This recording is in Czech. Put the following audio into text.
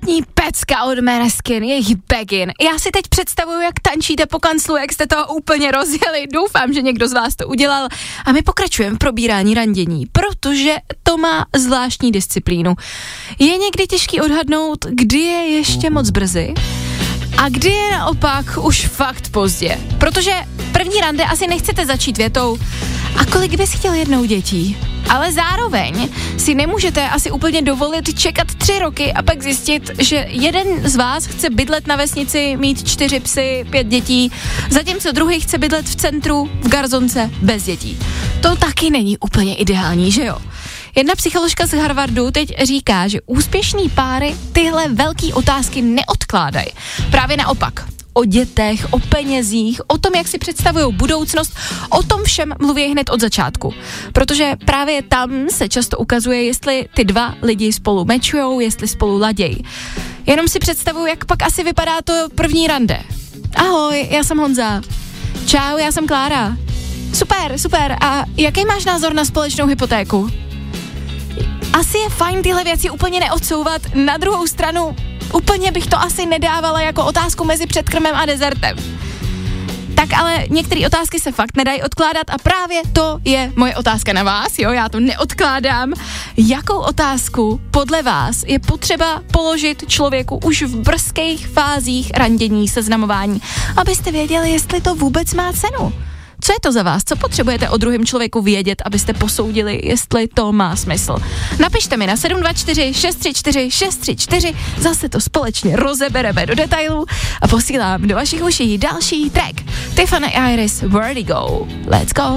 absolutní pecka od Måneskin, jejich Begin. Já si teď představuju, jak tančíte po kanclu, jak jste toho úplně rozjeli. Doufám, že někdo z vás to udělal. A my pokračujeme v probírání randění, protože to má zvláštní disciplínu. Je někdy těžký odhadnout, kdy je ještě moc brzy a kdy je naopak už fakt pozdě. Protože první rande asi nechcete začít větou: a kolik bys chtěl jednou dětí? Ale zároveň si nemůžete asi úplně dovolit čekat 3 roky a pak zjistit, že jeden z vás chce bydlet na vesnici, mít 4 psy, 5 dětí, zatímco druhý chce bydlet v centru, v garzonce, bez dětí. To taky není úplně ideální, že jo? Jedna psycholožka z Harvardu teď říká, že úspěšný páry tyhle velký otázky neodkládají. Právě naopak. O dětech, o penězích, o tom, jak si představují budoucnost, o tom všem mluví hned od začátku. Protože právě tam se často ukazuje, jestli ty dva lidi spolu mečujou, jestli spolu ladějí. Jenom si představuju, jak pak asi vypadá to první rande. Ahoj, já jsem Honza. Čau, já jsem Klára. Super. A jaký máš názor na společnou hypotéku? Asi je fajn tyhle věci úplně neodsouvat, na druhou stranu úplně bych to asi nedávala jako otázku mezi předkrmem a dezertem. Tak ale některé otázky se fakt nedají odkládat a právě to je moje otázka na vás, jo, já to neodkládám. Jakou otázku podle vás je potřeba položit člověku už v brzkých fázích randění, seznamování, abyste věděli, jestli to vůbec má cenu? Co je to za vás? Co potřebujete o druhém člověku vědět, abyste posoudili, jestli to má smysl? Napište mi na 724 634 634, zase to společně rozebereme do detailů a posílám do vašich uší další track. Tiffany Iris, Vertigo. Let's go.